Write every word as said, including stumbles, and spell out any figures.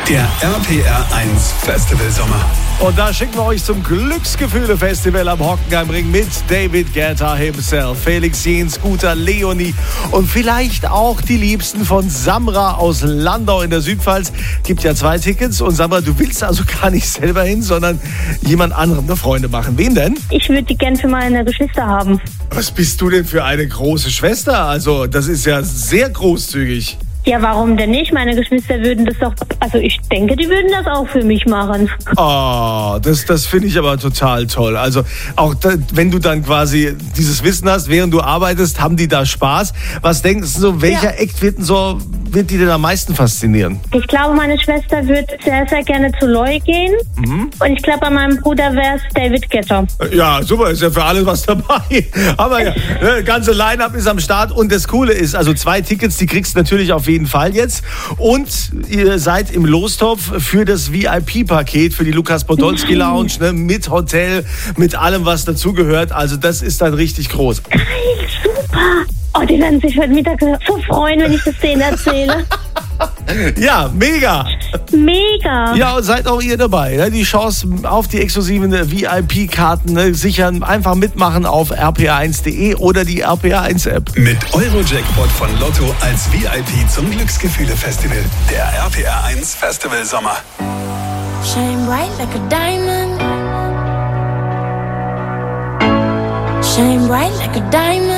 Der R P R eins Festival Sommer. Und da schicken wir euch zum Glücksgefühle-Festival am Hockenheimring mit David Guetta himself, Felix Jähn, Scooter, Leonie und vielleicht auch die Liebsten von Samra aus Landau in der Südpfalz. Gibt ja zwei Tickets und Samra, du willst also gar nicht selber hin, sondern jemand anderem eine Freunde machen. Wen denn? Ich würde die gern für meine Geschwister haben. Was bist du denn für eine große Schwester? Also das ist ja sehr großzügig. Ja, warum denn nicht? Meine Geschwister würden das doch, also ich denke, die würden das auch für mich machen. Oh, das, das finde ich aber total toll. Also auch da, wenn du dann quasi dieses Wissen hast, während du arbeitest, haben die da Spaß. Was denkst du, so, welcher Ja. Act wird, denn so, wird die denn am meisten faszinieren? Ich glaube, meine Schwester würde sehr, sehr gerne zu Loi gehen. Mhm. Und ich glaube, bei meinem Bruder wäre es David Guetta. Ja, super, ist ja für alle was dabei. Aber ja, das ganze Line-Up ist am Start und das Coole ist, also zwei Tickets, die kriegst du natürlich auf jeden Fall jetzt. Und ihr seid im Lostopf für das V I P-Paket, für die Lukas Podolski Lounge, ne, mit Hotel, mit allem, was dazugehört. Also das ist dann richtig groß. Geil, super. Oh, die werden sich heute Mittag so freuen, wenn ich das denen erzähle. Ja, mega. Mega. Ja, und seid auch ihr dabei. Ne? Die Chance auf die exklusiven V I P-Karten ne, sichern. Einfach mitmachen auf r p r eins punkt d e oder die R P R eins App. Mit Eurojackpot von Lotto als V I P zum Glücksgefühle-Festival. Der R P R eins Festival Sommer. Shine bright like a diamond. Shine bright like a diamond.